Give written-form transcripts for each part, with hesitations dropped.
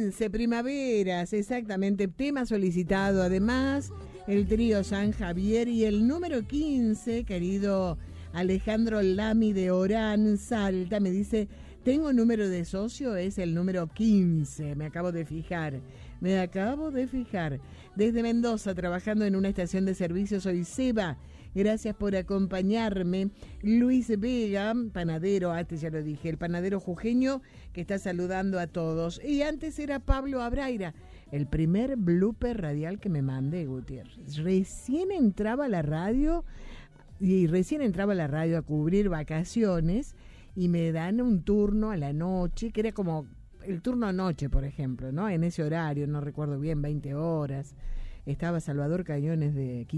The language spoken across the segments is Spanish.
15, primaveras, exactamente. Tema solicitado además, el trío San Javier y el número 15, querido Alejandro Lamy de Orán, Salta, me dice, tengo número de socio, es el número 15, me acabo de fijar. Desde Mendoza, trabajando en una estación de servicio, soy Seba. Gracias por acompañarme. Luis Vega, panadero, ya lo dije, el panadero jujeño que está saludando a todos. Y antes era Pablo Abraira, el primer blooper radial que me mandé, Gutiérrez. Recién entraba a la radio a cubrir vacaciones y me dan un turno a la noche, que era como el turno noche, por ejemplo, ¿no? En ese horario, no recuerdo bien, 20 horas. Estaba Salvador Quiñones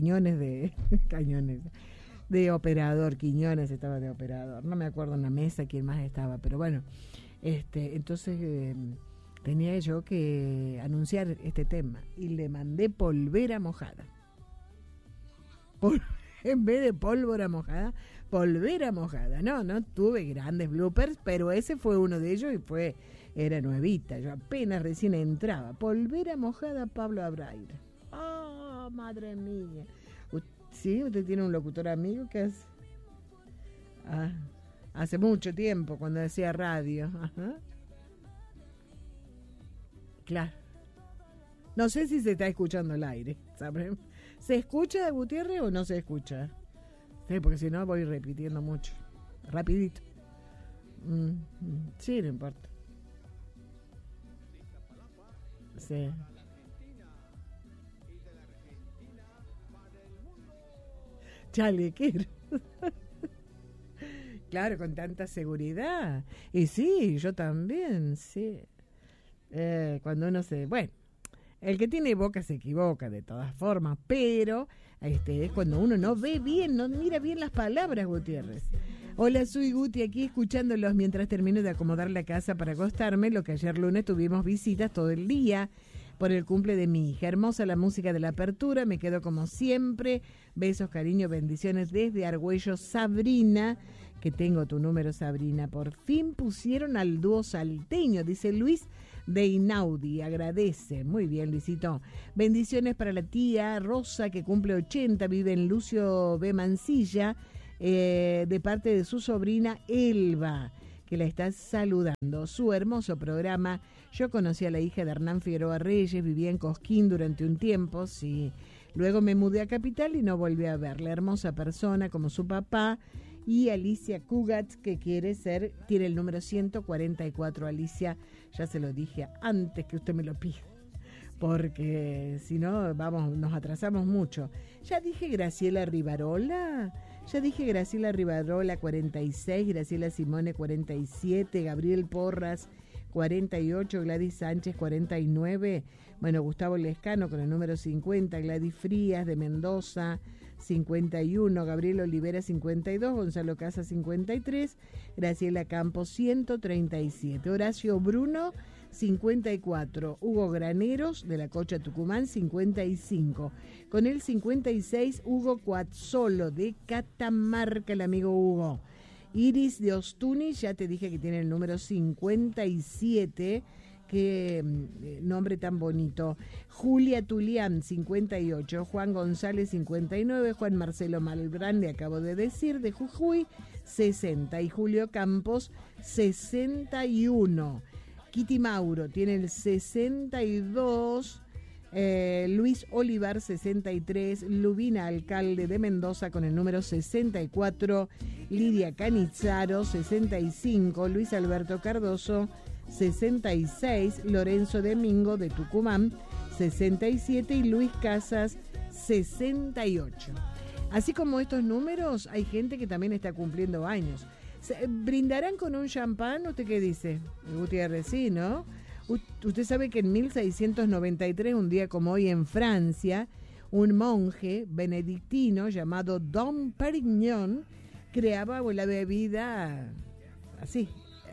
de operador, Quiñones estaba de operador, no me acuerdo en la mesa quién más estaba, pero bueno, entonces tenía yo que anunciar este tema y le mandé polvera mojada. En vez de pólvora mojada, polvera mojada. No tuve grandes bloopers, pero ese fue uno de ellos y era nuevita, yo apenas recién entraba. Polvera mojada, Pablo Abraira. ¡Oh, madre mía! ¿Sí? ¿Usted tiene un locutor amigo que hace? Hace mucho tiempo, cuando hacía radio. Ajá. Claro. No sé si se está escuchando el aire, ¿saben? ¿Se escucha de Gutiérrez o no se escucha? Sí, porque si no voy repitiendo mucho. Rapidito. Sí, no importa. Sí. Chalequero. Claro, con tanta seguridad. Y sí, yo también, sí. Cuando uno bueno, el que tiene boca se equivoca de todas formas, pero es cuando uno no ve bien, no mira bien las palabras, Gutiérrez. Hola, soy Guti, aquí escuchándolos mientras termino de acomodar la casa para acostarme, lo que ayer lunes tuvimos visitas todo el día por el cumple de mi hija. Hermosa la música de la apertura, me quedo como siempre. Besos, cariño, bendiciones desde Argüello. Sabrina, que tengo tu número, Sabrina. Por fin pusieron al dúo salteño, dice Luis de Inaudi, agradece. Muy bien, Luisito. Bendiciones para la tía Rosa, que cumple 80, vive en Lucio B. Mansilla, de parte de su sobrina Elba, que la está saludando. Su hermoso programa. Yo conocí a la hija de Hernán Figueroa Reyes, vivía en Cosquín durante un tiempo, sí. Luego me mudé a Capital y no volví a verla. Hermosa persona como su papá. Y Alicia Cugat, que tiene el número 144. Alicia, ya se lo dije antes que usted me lo pida, porque si no, nos atrasamos mucho. Ya dije Graciela Rivarola, 46, Graciela Simone 47, Gabriel Porras 48, Gladys Sánchez 49, bueno, Gustavo Lescano con el número 50, Gladys Frías de Mendoza 51, Gabriel Olivera 52, Gonzalo Casa 53, Graciela Campos 137, Horacio Bruno 54, Hugo Graneros de la Cocha Tucumán 55, con el 56 Hugo Cuazzolo de Catamarca, el amigo Hugo. Iris de Ostuni, ya te dije que tiene el número 57, qué nombre tan bonito. Julia Tulián 58, Juan González 59, Juan Marcelo Malbrán, le acabo de decir, de Jujuy 60, y Julio Campos 61. Kitty Mauro tiene el 62, Luis Olivar 63, Lubina Alcalde de Mendoza con el número 64, Lidia Canizzaro 65, Luis Alberto Cardoso 66, Lorenzo Domingo de Tucumán 67 y Luis Casas 68. Así como estos números, hay gente que también está cumpliendo años. ¿Brindarán con un champán? ¿Usted qué dice? Gutiérrez, sí, ¿no? Usted sabe que en 1693, un día como hoy en Francia, un monje benedictino llamado Dom Perignon creaba la bebida así.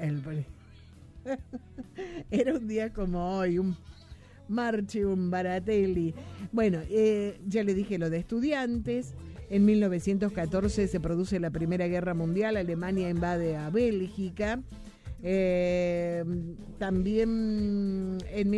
Era un día como hoy, un Marchi, un Baratelli. Bueno, ya le dije lo de estudiantes. En 1914 se produce la Primera Guerra Mundial, Alemania invade a Bélgica. También en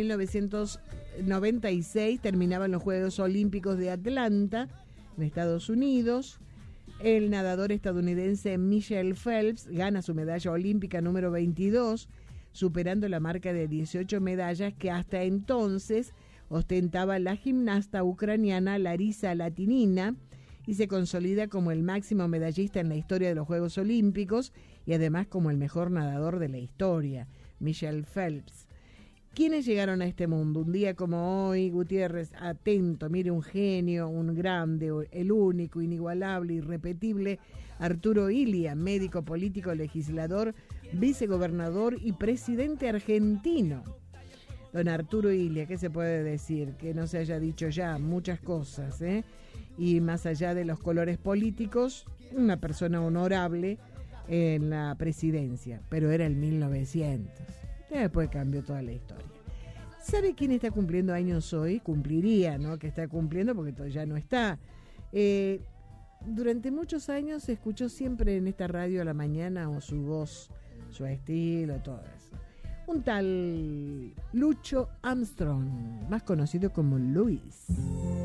1996 terminaban los Juegos Olímpicos de Atlanta, en Estados Unidos. El nadador estadounidense Michael Phelps gana su medalla olímpica número 22, superando la marca de 18 medallas que hasta entonces ostentaba la gimnasta ucraniana Larisa Latinina, y se consolida como el máximo medallista en la historia de los Juegos Olímpicos y además como el mejor nadador de la historia, Michael Phelps. ¿Quiénes llegaron a este mundo? Un día como hoy, Gutiérrez, atento, mire, un genio, un grande, el único, inigualable, irrepetible, Arturo Illia, médico, político, legislador, vicegobernador y presidente argentino. Don Arturo Illia, ¿qué se puede decir? Que no se haya dicho ya muchas cosas, ¿eh? Y más allá de los colores políticos, una persona honorable en la presidencia, pero era el 1900. Después cambió toda la historia. ¿Sabe quién está cumpliendo años hoy? Cumpliría, ¿no? Que está cumpliendo porque ya no está. Durante muchos años se escuchó siempre en esta radio a la mañana, o su voz, su estilo, todo eso. Un tal Lucho Armstrong, más conocido como Luis.